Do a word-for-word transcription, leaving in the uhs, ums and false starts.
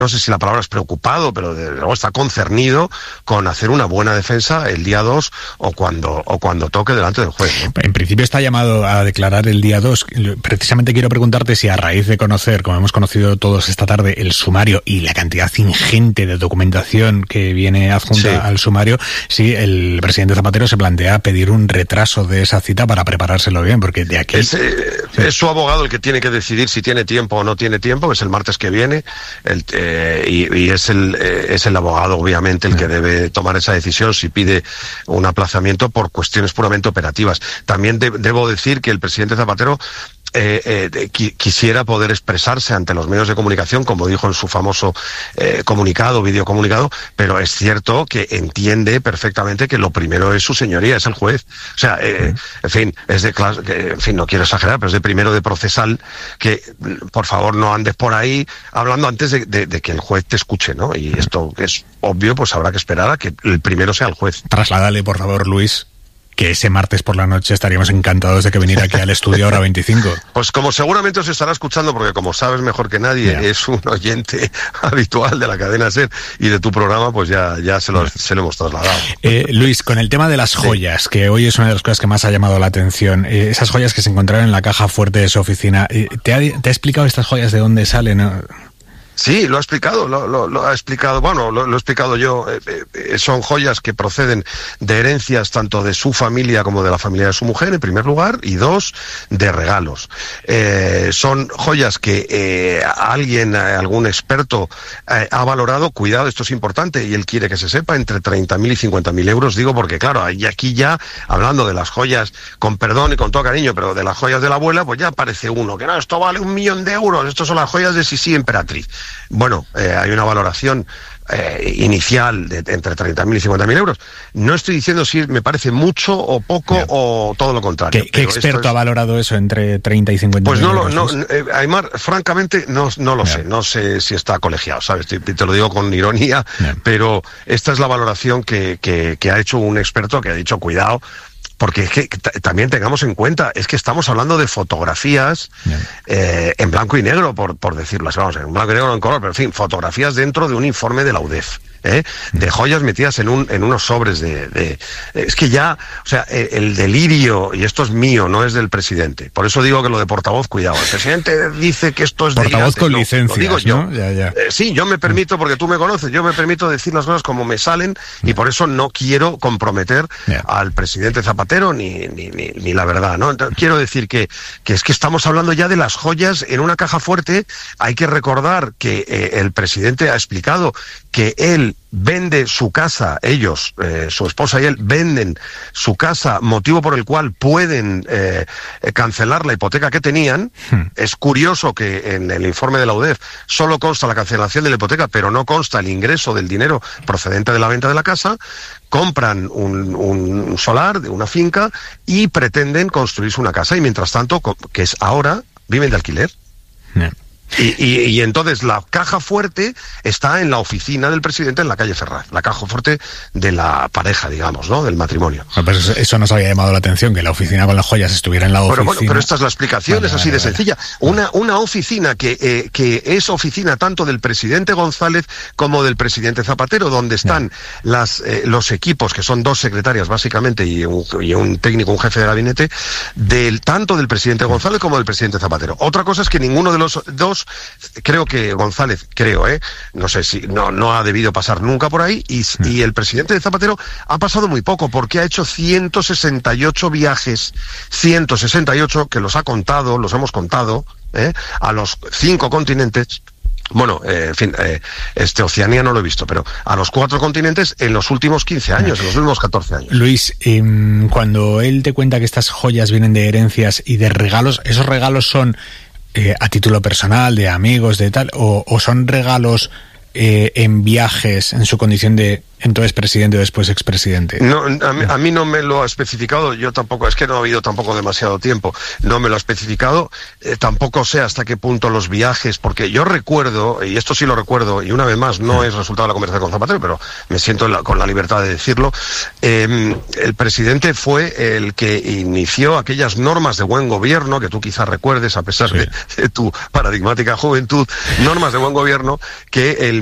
no sé si la palabra es preocupado, pero desde luego está concernido con hacer una buena defensa el día dos o cuando o cuando toque delante del juez, ¿no? En principio está llamado a declarar el día dos. Precisamente quiero preguntarte si a raíz de conocer, como hemos conocido todos esta tarde, el sumario y la cantidad ingente de documentación que viene adjunta sí. al sumario, si el presidente Zapatero se plantea pedir un retraso de esa cita para preparárselo bien, porque de aquí... Es, eh, sí. es su abogado el que tiene que decidir si tiene tiempo o no tiene tiempo, que es el martes que viene, el... Eh, Eh, y, y es el eh, es el abogado obviamente el que debe tomar esa decisión si pide un aplazamiento por cuestiones puramente operativas. También de, debo decir que el presidente Zapatero Eh, eh, qu- quisiera poder expresarse ante los medios de comunicación, como dijo en su famoso eh, comunicado, videocomunicado, pero es cierto que entiende perfectamente que lo primero es su señoría, es el juez. O sea, eh, en fin, es de clase, que, en fin, no quiero exagerar, pero es de primero de procesal que, por favor, no andes por ahí hablando antes de, de, de que el juez te escuche, ¿no? Y esto es obvio, pues habrá que esperar a que el primero sea el juez. Trasládale, por favor, Luis, que ese martes por la noche estaríamos encantados de que viniera aquí al estudio Hora veinticinco. Pues como seguramente os estará escuchando, porque como sabes mejor que nadie, yeah. es un oyente habitual de la cadena SER y de tu programa, pues ya, ya se, lo, yeah. se lo hemos trasladado. Eh, Luis, con el tema de las joyas, sí. que hoy es una de las cosas que más ha llamado la atención, eh, esas joyas que se encontraron en la caja fuerte de su oficina, eh, ¿te, ha, ¿te ha explicado estas joyas de dónde salen? ¿No? Sí, lo ha explicado, lo, lo, lo ha explicado, bueno, lo, lo he explicado yo, eh, eh, son joyas que proceden de herencias tanto de su familia como de la familia de su mujer, en primer lugar, y dos, de regalos. Eh, son joyas que eh, alguien, algún experto eh, ha valorado, cuidado, esto es importante, y él quiere que se sepa, entre treinta mil y cincuenta mil euros, digo, porque claro, y aquí ya, hablando de las joyas, con perdón y con todo cariño, pero de las joyas de la abuela, pues ya aparece uno, que no, esto vale un millón de euros, estos son las joyas de Sisi Emperatriz. Bueno, eh, hay una valoración eh, inicial de entre treinta mil y cincuenta mil euros. No estoy diciendo si me parece mucho o poco yeah. o todo lo contrario. ¿Qué, qué experto es... ha valorado eso entre treinta y cincuenta pues mil no euros? Pues no, eh, Aymar, francamente no, no lo yeah. sé. No sé si está colegiado, ¿sabes? Te, te lo digo con ironía, yeah. pero esta es la valoración que, que, que ha hecho un experto que ha dicho, cuidado, porque es que t- también tengamos en cuenta, es que estamos hablando de fotografías yeah. eh, en blanco y negro, por, por decirlo así, vamos, en blanco y negro o en color, pero en fin, fotografías dentro de un informe de la U D E F. ¿Eh? De joyas metidas en un en unos sobres de, de es que ya, o sea, el, el delirio, y esto es mío, no es del presidente, por eso digo que lo de portavoz, cuidado, el presidente dice que esto es portavoz con no, licencias, lo digo yo, ¿no? ya, ya. Eh, sí, yo me permito, porque tú me conoces, yo me permito decir las cosas como me salen, y por eso no quiero comprometer yeah. al presidente Zapatero ni, ni, ni, ni la verdad, ¿no? Entonces, quiero decir que, que es que estamos hablando ya de las joyas en una caja fuerte. Hay que recordar que eh, el presidente ha explicado que él vende su casa, ellos, eh, su esposa y él, venden su casa, motivo por el cual pueden eh, cancelar la hipoteca que tenían. Hmm. Es curioso que en el informe de la U D E F solo consta la cancelación de la hipoteca, pero no consta el ingreso del dinero procedente de la venta de la casa. Compran un, un solar de una finca y pretenden construirse una casa, y mientras tanto, que es ahora, viven de alquiler. Hmm. Y, y, y entonces la caja fuerte está en la oficina del presidente en la calle Ferraz, la caja fuerte de la pareja, digamos, ¿no? Del matrimonio. No, pero eso, eso nos había llamado la atención, que la oficina con las joyas estuviera en la oficina. Pero bueno, pero esta es la explicación, vale, es así vale, de vale. sencilla. Una, una oficina que, eh, que es oficina tanto del presidente González como del presidente Zapatero, donde están yeah. las, eh, los equipos, que son dos secretarias básicamente y un, y un técnico, un jefe de gabinete, del tanto del presidente González como del presidente Zapatero. Otra cosa es que ninguno de los dos, creo que González, creo, eh, no sé si no, no ha debido pasar nunca por ahí, y, y el presidente de Zapatero ha pasado muy poco, porque ha hecho ciento sesenta y ocho viajes, ciento sesenta y ocho, que los ha contado, los hemos contado, eh, a los cinco continentes. Bueno, eh, en fin, eh, este Oceanía no lo he visto, pero a los cuatro continentes en los últimos quince años, en los últimos catorce años. Luis, eh, cuando él te cuenta que estas joyas vienen de herencias y de regalos, ¿esos regalos son eh, a título personal, de amigos, de tal, o, o son regalos eh, en viajes en su condición de entonces presidente o después expresidente? No, a mí, a mí no me lo ha especificado, yo tampoco, es que no ha habido tampoco demasiado tiempo, no me lo ha especificado, eh, tampoco sé hasta qué punto los viajes, porque yo recuerdo, y esto sí lo recuerdo, y una vez más no es resultado de la conversación con Zapatero, pero me siento la, con la libertad de decirlo, eh, el presidente fue el que inició aquellas normas de buen gobierno, que tú quizás recuerdes, a pesar sí. de, de tu paradigmática juventud, normas de buen gobierno, que el